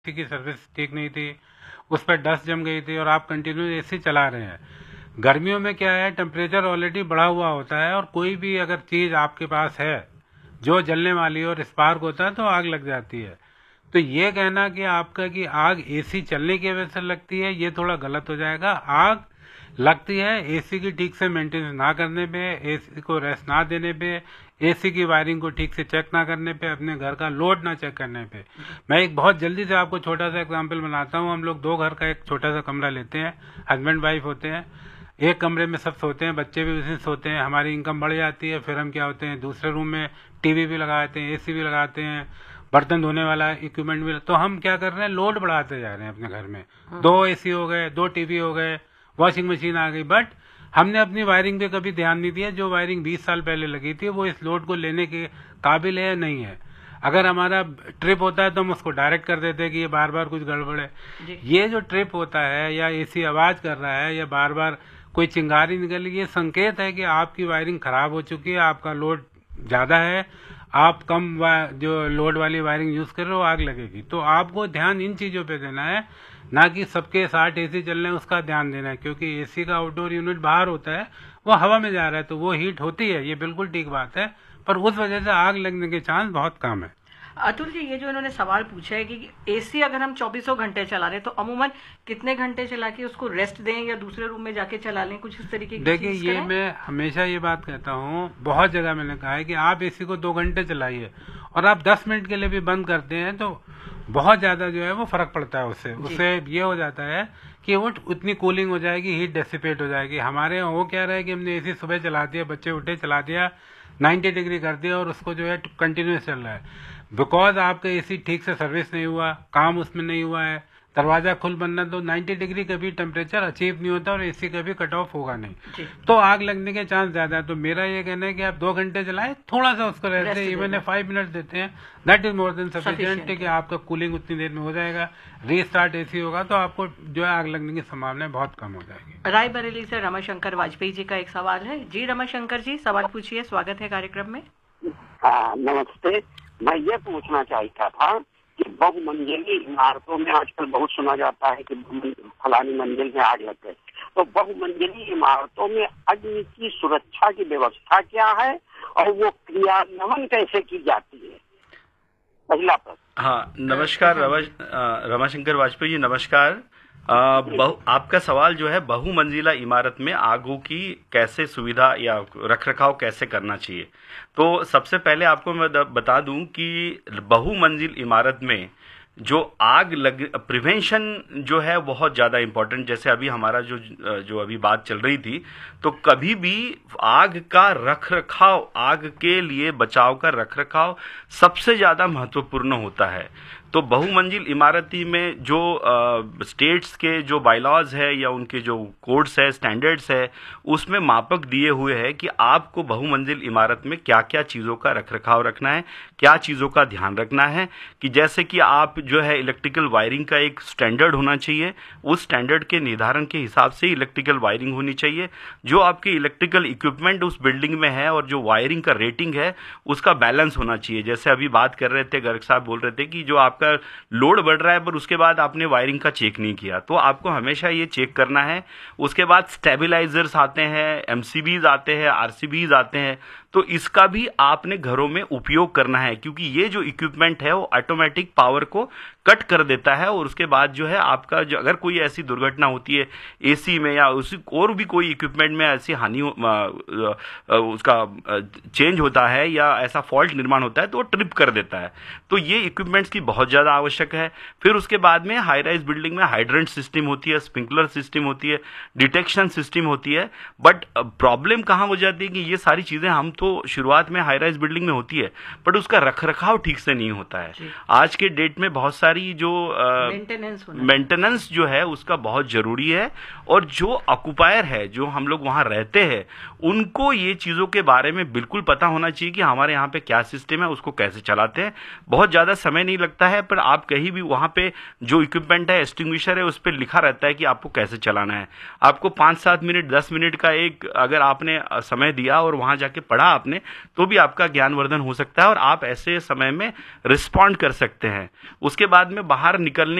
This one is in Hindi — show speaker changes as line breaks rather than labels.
की सर्विस ठीक नहीं थी, उस पर डस्ट जम गई थी और आप कंटिन्यू एसी चला रहे हैं। गर्मियों में क्या है, टेम्परेचर ऑलरेडी बढ़ा हुआ होता है और कोई भी अगर चीज़ आपके पास है जो जलने वाली और स्पार्क होता है तो आग लग जाती है। तो ये कहना कि आपका कि आग एसी चलने की वजह से लगती है, ये थोड़ा गलत हो जाएगा। आग लगती है एसी की ठीक से मेंटेनेंस ना करने पे, एसी को रेस्ट ना देने पे, एसी की वायरिंग को ठीक से चेक ना करने पे, अपने घर का लोड ना चेक करने पे। मैं एक बहुत जल्दी से आपको छोटा सा एग्जांपल बनाता हूँ। हम लोग 2 घर का एक छोटा सा कमरा लेते हैं, हस्बैंड वाइफ होते हैं, एक कमरे में सब सोते हैं, बच्चे भी उसी में सोते हैं, हमारी इनकम बढ़ जाती है। फिर हम क्या होते हैं, दूसरे रूम में टीवी भी लगाते हैं, एसी भी लगाते हैं, बर्तन धोने वाला इक्विपमेंट भी। तो हम क्या कर रहे हैं, लोड बढ़ाते जा रहे हैं अपने घर में। 2 एसी हो गए, 2 टीवी हो गए, वॉशिंग मशीन आ गई, बट हमने अपनी वायरिंग पे कभी ध्यान नहीं दिया। जो वायरिंग 20 साल पहले लगी थी वो इस लोड को लेने के काबिल है या नहीं है। अगर हमारा ट्रिप होता है तो हम उसको डायरेक्ट कर देते हैं कि ये बार बार कुछ गड़बड़ है। ये जो ट्रिप होता है या एसी आवाज कर रहा है या बार बार कोई चिंगारी निकल रही है, ये संकेत है कि आपकी वायरिंग खराब हो चुकी है, आपका लोड ज्यादा है, आप कम जो लोड वाली वायरिंग यूज कर रहे हो, आग लगेगी। तो आपको ध्यान इन चीजों पे देना है, ना कि सबके 60 एसी चल रहे हैं उसका ध्यान देना है। क्योंकि एसी का आउटडोर यूनिट बाहर होता है, वो हवा में जा रहा है तो वो हीट होती है, ये बिल्कुल ठीक बात है, पर उस वजह से आग लगने के चांस बहुत कम है।
अतुल जी, ये जो इन्होंने सवाल पूछा है कि एसी अगर हम 24 घंटे चला रहे तो अमूमन कितने घंटे चला के उसको रेस्ट दें या दूसरे रूम में जाके चला लें, कुछ इस तरीके की
देखिए, ये मैं हमेशा ये बात कहता हूँ, बहुत जगह मैंने कहा है कि आप एसी को 2 घंटे चलाइए और आप 10 मिनट के लिए भी बंद करते हैं तो बहुत ज्यादा जो है वो फर्क पड़ता है। उससे ये हो जाता है कि वो उतनी कूलिंग हो जाएगी, हीट डेसिपेट हो जाएगी। हमारे यहाँ वो क्या रहा है कि हमने एसी सुबह चला दिया, बच्चे उठे चला दिया, 90 डिग्री कर दिया और उसको जो है कंटिन्यूस चल रहा है। बिकॉज आपका एसी ठीक से सर्विस नहीं हुआ, काम उसमें नहीं हुआ है, दरवाजा खुल बनना, तो 90 डिग्री कभी टेम्परेचर अचीव नहीं होता और एसी कभी कट ऑफ होगा नहीं, तो आग लगने के चांस ज्यादा है। तो मेरा ये कहना है कि आप 2 घंटे चलाएं, थोड़ा सा उसको रहते हैं, इवन 5 मिनट देते हैं, that is more than sufficient कि आपका कूलिंग उतनी देर में हो जाएगा। रीस्टार्ट एसी होगा तो आपको जो है आग लगने की संभावना बहुत कम हो जाएगी।
रायबरेली से रमाशंकर वाजपेयी जी का एक सवाल है। जी रमाशंकर जी, सवाल पूछिए, स्वागत है कार्यक्रम में।
नमस्ते, मैं ये पूछना चाहता था कि बहुमंजिली इमारतों में आजकल बहुत सुना जाता है कि फलानी मंजिल में आग लग गई, तो बहुमंजिली इमारतों में अग्नि की सुरक्षा की व्यवस्था क्या है और वो क्रियान्वयन कैसे की जाती है? पहला प्रश्न।
हाँ, नमस्कार रमाशंकर वाजपेयी जी, नमस्कार। आपका सवाल जो है बहुमंजिला इमारत में आगों की कैसे सुविधा या रखरखाव कैसे करना चाहिए। तो सबसे पहले आपको मैं बता दूं कि बहुमंजिल इमारत में जो आग लग प्रिवेंशन जो है बहुत ज़्यादा इम्पोर्टेंट। जैसे अभी हमारा जो अभी बात चल रही थी, तो कभी भी आग का रखरखाव, आग के लिए बचाव का रखरखाव सबसे ज़्यादा महत्वपूर्ण होता है। तो बहुमंजिल इमारती में जो स्टेट्स के जो बायलॉज है या उनके जो कोड्स है, स्टैंडर्ड्स है, उसमें मापक दिए हुए हैं कि आपको बहुमंजिल इमारत में क्या क्या चीज़ों का रखरखाव रखना है, क्या चीज़ों का ध्यान रखना है। कि जैसे कि आप जो है इलेक्ट्रिकल वायरिंग का एक स्टैंडर्ड होना चाहिए, उस स्टैंडर्ड के निर्धारण के हिसाब से इलेक्ट्रिकल वायरिंग होनी चाहिए। जो आपके इलेक्ट्रिकल इक्विपमेंट उस बिल्डिंग में है और जो वायरिंग का रेटिंग है उसका बैलेंस होना चाहिए। जैसे अभी बात कर रहे थे, गर्ग साहब बोल रहे थे कि जो आपका लोड बढ़ रहा है पर उसके बाद आपने वायरिंग का चेक नहीं किया, तो आपको हमेशा ये चेक करना है। उसके बाद स्टेबलाइजर्स आते हैं, एमसीबीज आते हैं, आरसीबीज आते हैं, तो इसका भी आपने घरों में उपयोग करना है, क्योंकि ये जो इक्विपमेंट है वो ऑटोमेटिक पावर को कट कर देता है। और उसके बाद जो है आपका जो अगर कोई ऐसी दुर्घटना होती है एसी में या उसी और भी कोई इक्विपमेंट में ऐसी हानि उसका चेंज होता है या ऐसा फॉल्ट निर्माण होता है तो वो ट्रिप कर देता है। तो ये इक्विपमेंट्स की बहुत ज़्यादा आवश्यक है। फिर उसके बाद में हाई राइज बिल्डिंग में हाइड्रेंट सिस्टम होती है, स्प्रिंकलर सिस्टम होती है, डिटेक्शन सिस्टम होती है। बट प्रॉब्लम कहाँ हो जाती है कि ये सारी चीज़ें हम तो शुरुआत में हाई राइज बिल्डिंग में होती है, बट उसका रखरखाव ठीक से नहीं होता है। आज के डेट में बहुत सारी जो मेंटेनेंस जो है उसका बहुत जरूरी है, और जो ऑक्युपायर है, जो हम लोग वहां रहते हैं, उनको ये चीजों के बारे में बिल्कुल पता होना चाहिए कि हमारे यहाँ पे क्या सिस्टम है, उसको कैसे चलाते हैं। बहुत ज्यादा समय नहीं लगता है, पर आप कहीं भी वहां पे जो इक्विपमेंट है, एक्सटिंग्विशर है, उस पर लिखा रहता है कि आपको कैसे चलाना है। आपको 5-7 मिनट 10 मिनट का एक अगर आपने समय दिया और वहां जाके पढ़ा आपने, तो भी आपका ज्ञानवर्धन हो सकता है और आप ऐसे समय में रिस्पॉन्ड कर सकते हैं। उसके बाद में बाहर निकलने